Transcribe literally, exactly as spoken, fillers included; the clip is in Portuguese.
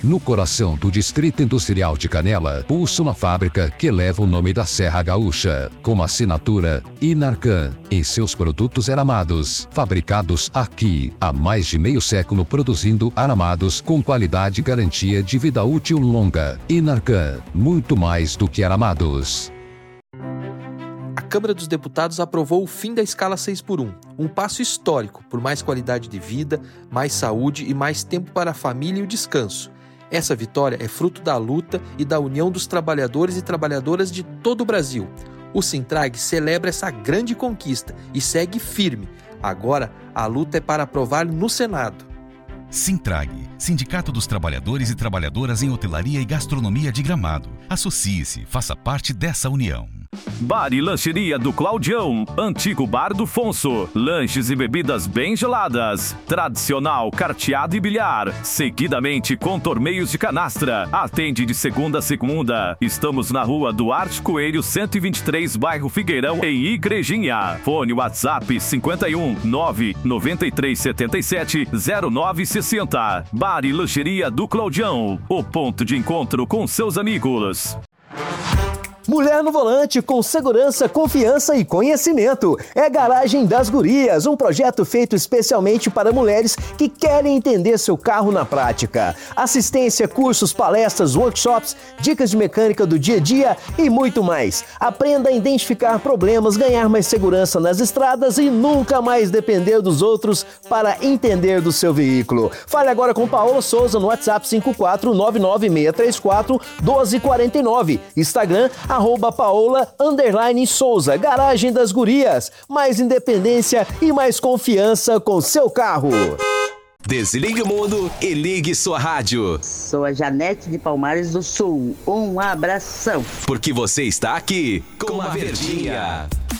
No coração do Distrito Industrial de Canela, pulsa uma fábrica que leva o nome da Serra Gaúcha, com assinatura Inarcan, e seus produtos aramados, fabricados aqui há mais de meio século, produzindo aramados com qualidade e garantia de vida útil longa. Inarcan, muito mais do que aramados. A Câmara dos Deputados aprovou o fim da escala seis por um, um passo histórico por mais qualidade de vida, mais saúde e mais tempo para a família e o descanso. Essa vitória é fruto da luta e da união dos trabalhadores e trabalhadoras de todo o Brasil. O Sintrag celebra essa grande conquista e segue firme. Agora, a luta é para aprovar no Senado. Sintrag, Sindicato dos Trabalhadores e Trabalhadoras em Hotelaria e Gastronomia de Gramado. Associe-se, faça parte dessa união. Bar e Lancheria do Claudião, antigo Bar do Fonso. Lanches e bebidas bem geladas. Tradicional carteado e bilhar. Seguidamente com torneios de canastra. Atende de segunda a segunda. Estamos na rua Duarte Coelho, cento e vinte e três, bairro Figueirão, em Igrejinha. Fone WhatsApp cinquenta e um, nove, noventa e três, setenta e sete, zero nove sessenta. Bar e Lancheria do Claudião. O ponto de encontro com seus amigos. Mulher no volante com segurança, confiança e conhecimento. É Garagem das Gurias, um projeto feito especialmente para mulheres que querem entender seu carro na prática. Assistência, cursos, palestras, workshops, dicas de mecânica do dia a dia e muito mais. Aprenda a identificar problemas, ganhar mais segurança nas estradas e nunca mais depender dos outros para entender do seu veículo. Fale agora com Paola Souza no WhatsApp cinco quatro nove nove seis três quatro um dois quatro nove. Instagram, arroba Paola underline Souza. Garagem das Gurias. Mais independência e mais confiança com seu carro. Desligue o mundo e ligue sua rádio. Sou a Janete de Palmares do Sul. Um abração. Porque você está aqui com a Verdinha.